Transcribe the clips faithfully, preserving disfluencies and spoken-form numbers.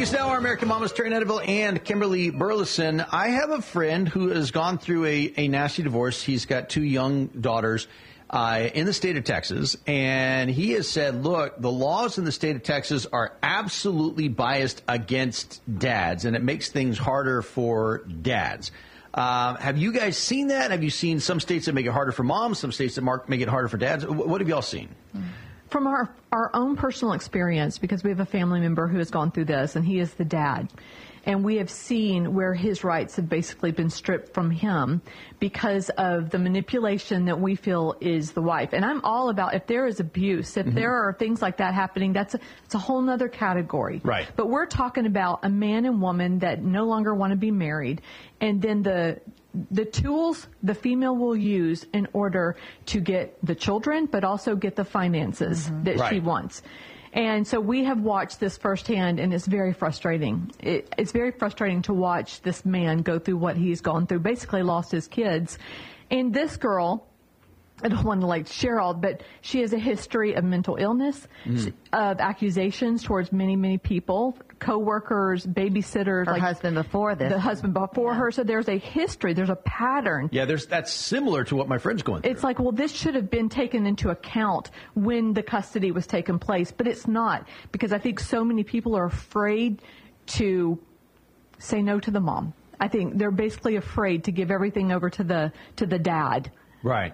Joining us now are American Mamas Terry Netterville and Kimberly Burleson. I have a friend who has gone through a, a nasty divorce. He's got two young daughters uh, in the state of Texas, and he has said, look, the laws in the state of Texas are absolutely biased against dads, and it makes things harder for dads. Uh, have you guys seen that? Have you seen some states that make it harder for moms, some states that mark, make it harder for dads? What have y'all seen? From our, our own personal experience, because we have a family member who has gone through this, and he is the dad. And we have seen where his rights have basically been stripped from him because of the manipulation that we feel is the wife. And I'm all about, if there is abuse, if mm-hmm. there are things like that happening, that's a, it's a whole other category. Right. But we're talking about a man and woman that no longer want to be married. And then the the tools the female will use in order to get the children, but also get the finances mm-hmm. that right. she wants. And so we have watched this firsthand, and it's very frustrating. It, it's very frustrating to watch this man go through what he's gone through, basically lost his kids. And this girl, I don't want to like share all, but she has a history of mental illness, mm. of accusations towards many, many people, coworkers, babysitters. Her like husband before this. The husband before yeah. her. So there's a history, there's a pattern. Yeah, there's that's similar to what my friend's going through. It's like, well, this should have been taken into account when the custody was taking place, but it's not, because I think so many people are afraid to say no to the mom. I think they're basically afraid to give everything over to the to the dad. Right.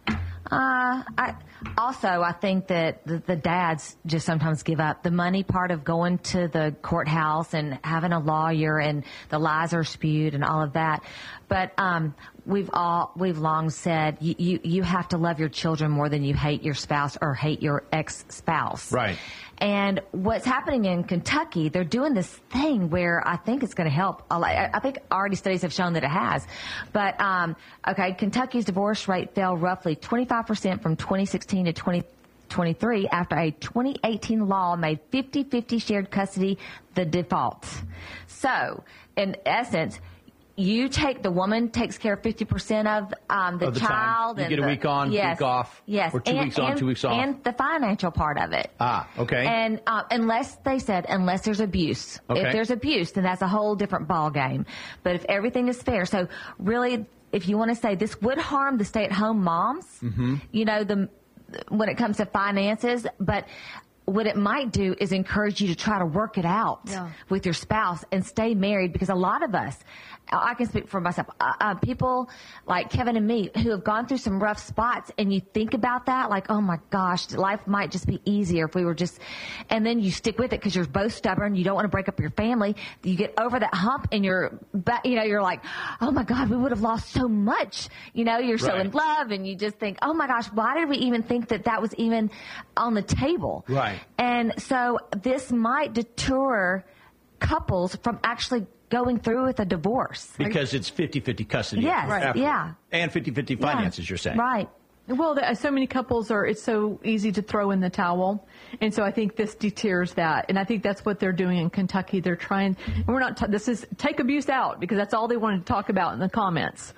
Uh, I, also, I think that the, the dads just sometimes give up. The money part of going to the courthouse and having a lawyer and the lies are spewed and all of that. But um, we've all we've long said you, you you have to love your children more than you hate your spouse or hate your ex-spouse. Right. And what's happening in Kentucky, they're doing this thing where I think it's going to help. I think already studies have shown that it has. But, um, okay, Kentucky's divorce rate fell roughly twenty-five percent from twenty sixteen to twenty twenty-three after a twenty eighteen law made fifty-fifty shared custody the default. So, in essence, you take, the woman takes care of fifty percent of um, the, of the child. Time. You and get a the, week on, yes, week off. Yes. Or two and, weeks on, and, two weeks off. And the financial part of it. Ah, okay. And uh, unless, they said, unless there's abuse. Okay. If there's abuse, then that's a whole different ball game. But if everything is fair. So really, if you want to say this would harm the stay-at-home moms, mm-hmm. you know, the when it comes to finances, but what it might do is encourage you to try to work it out yeah. with your spouse and stay married, because a lot of us, I can speak for myself, uh, uh, people like Kevin and me who have gone through some rough spots, and you think about that like, oh my gosh, life might just be easier if we were just, and then you stick with it because you're both stubborn, you don't want to break up your family, you get over that hump and you're, you know, you're like, oh my God, we would have lost so much, you know, you're so right. in love, and you just think, oh my gosh, why did we even think that that was even on the table? Right. And so this might deter couples from actually going through with a divorce. Because it's fifty-fifty custody. Yes, after. yeah. And fifty-fifty finances, yeah. you're saying. Right. Well, the, so many couples are, it's so easy to throw in the towel. And so I think this deters that. And I think that's what they're doing in Kentucky. They're trying, and we're not, t- this is take abuse out, because that's all they wanted to talk about in the comments.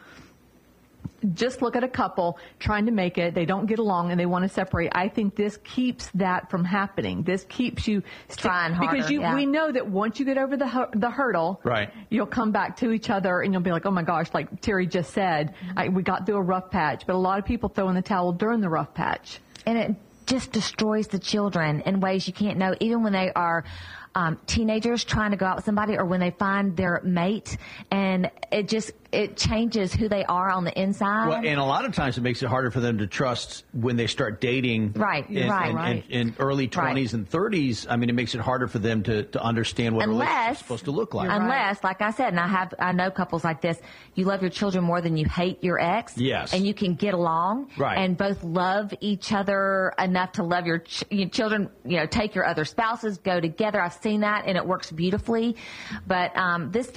Just look at a couple trying to make it. They don't get along and they want to separate. I think this keeps that from happening. This keeps you st- trying harder. Because you, yeah. we know that once you get over the hu- the hurdle, right. you'll come back to each other and you'll be like, oh my gosh, like Terry just said, I, we got through a rough patch. But a lot of people throw in the towel during the rough patch. And it just destroys the children in ways you can't know, even when they are um, teenagers trying to go out with somebody, or when they find their mate, and it just it changes who they are on the inside. Well, and a lot of times it makes it harder for them to trust when they start dating. Right, in, right, in, right. In, in early twenties right. and thirties, I mean, it makes it harder for them to, to understand what unless, a relationship is supposed to look like. Unless, right. like I said, and I have I know couples like this, you love your children more than you hate your ex. Yes. And you can get along. Right. And both love each other enough to love your, ch- your children, you know, take your other spouses, go together. I've seen that, and it works beautifully. But um, this